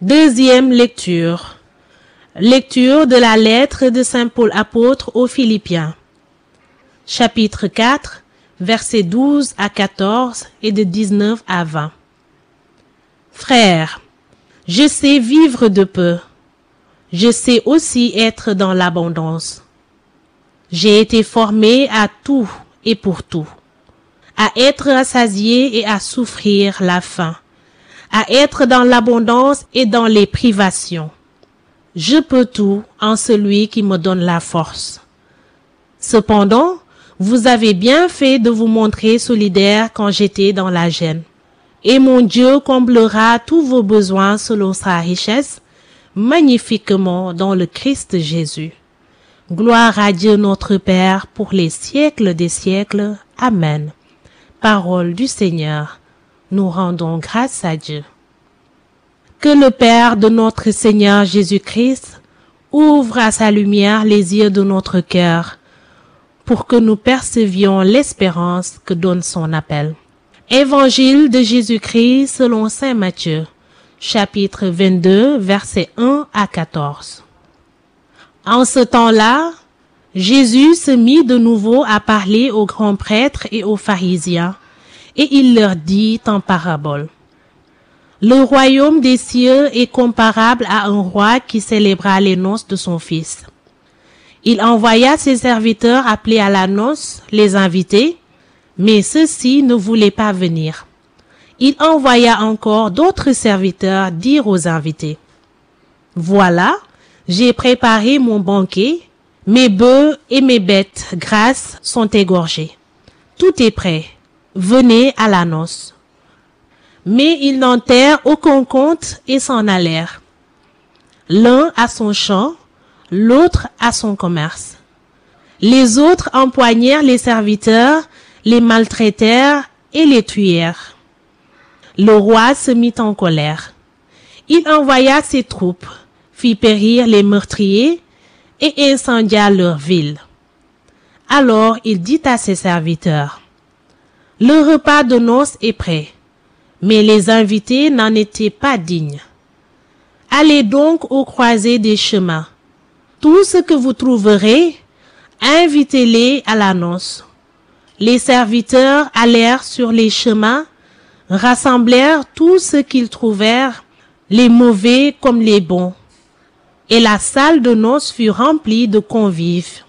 Deuxième lecture. Lecture de la lettre de Saint Paul apôtre aux Philippiens. Chapitre 4, versets 12 à 14 et de 19 à 20. Frères, je sais vivre de peu. Je sais aussi être dans l'abondance. J'ai été formé à tout et pour tout, à être rassasié et à souffrir la faim, à être dans l'abondance et dans les privations. Je peux tout en celui qui me donne la force. Cependant, vous avez bien fait de vous montrer solidaire quand j'étais dans la gêne. Et mon Dieu comblera tous vos besoins selon sa richesse, magnifiquement dans le Christ Jésus. Gloire à Dieu notre Père pour les siècles des siècles. Amen. Parole du Seigneur. Nous rendons grâce à Dieu. Que le Père de notre Seigneur Jésus-Christ ouvre à sa lumière les yeux de notre cœur pour que nous percevions l'espérance que donne son appel. Évangile de Jésus-Christ selon saint Matthieu, chapitre 22, versets 1 à 14. En ce temps-là, Jésus se mit de nouveau à parler aux grands prêtres et aux pharisiens, et il leur dit en parabole. Le royaume des cieux est comparable à un roi qui célébra les noces de son fils. Il envoya ses serviteurs appeler à la noce, les inviter, mais ceux-ci ne voulaient pas venir. Il envoya encore d'autres serviteurs dire aux invités, « Voilà, j'ai préparé mon banquet, mes bœufs et mes bêtes grasses sont égorgés. Tout est prêt, venez à la noce. » Mais ils n'en tinrent aucun compte et s'en allèrent. L'un à son champ, l'autre à son commerce. Les autres empoignèrent les serviteurs, les maltraitèrent et les tuèrent. Le roi se mit en colère. Il envoya ses troupes, fit périr les meurtriers et incendia leur ville. Alors il dit à ses serviteurs, « Le repas de noces est prêt. » Mais les invités n'en étaient pas dignes. Allez donc aux croisées des chemins. Tout ce que vous trouverez, invitez-les à la noce. Les serviteurs allèrent sur les chemins, rassemblèrent tout ce qu'ils trouvèrent, les mauvais comme les bons. Et la salle de noces fut remplie de convives.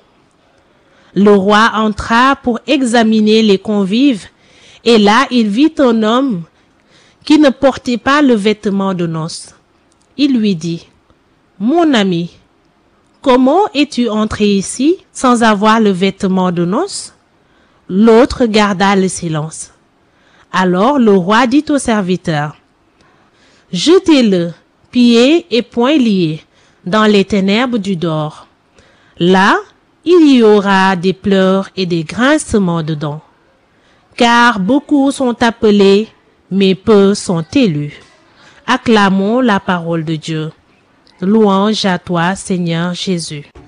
Le roi entra pour examiner les convives, et là il vit un homme qui ne portait pas le vêtement de noces. Il lui dit, « Mon ami, comment es-tu entré ici sans avoir le vêtement de noces ?» L'autre garda le silence. Alors le roi dit au serviteur, « Jetez-le, pieds et poings liés, dans les ténèbres du dehors. Là, il y aura des pleurs et des grincements de dents. Car beaucoup sont appelés, mais peu sont élus. » Acclamons la parole de Dieu. Louange à toi, Seigneur Jésus.